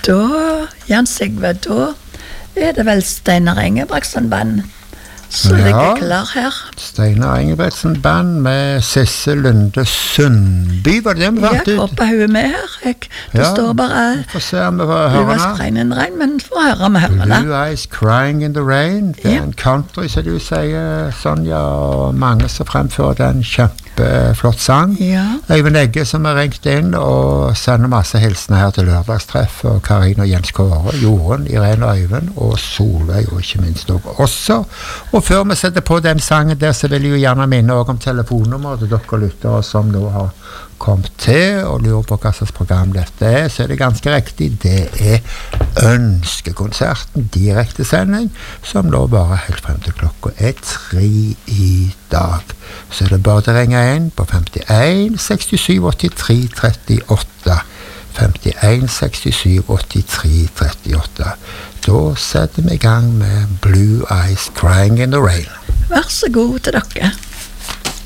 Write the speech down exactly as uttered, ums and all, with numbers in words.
Da, Jan Sigve, da er det vel Steinar Engebretsen band som Ja. ligger klar her. Steinar Engebretsen band med Sissel Lunde Sundby, var det det vi Jeg fant ut? håper hun er med her. Jeg, det Ja, står bare Få se om vi får Blue høre Eyes den. Crying in the Rain, men får høre med hørene. Blue Eyes Crying in the Rain. Det er Ja. en country, som du sier, Sonja, og mange som fremfører den kjempeflott sang. Ja. Øyvind Egge som har ringt inn og sender masse hilsener her til lørdagstreff, og Karin og Jens Kåre, Jorunn, Irene og Øyvind, og Solveig, og ikke minst også også. Og før vi setter på den sangen der, så vil jeg jo gjerne minne også om telefonnummeret til dere lyttere som nå har kommet til og lurer på hva slags program dette er, så er det ganske riktig. Det er Ønskekonserten, direktesending, som nå bare helt frem til klokka er tre i dag. Så er det bare å ringe inn på femtien sekstisju åttitre trettiåtte. femtien sekstisju åttitre trettiåtte. Da setter vi i gang med Blue Eyes Crying in the Rain. Vær så god til dere.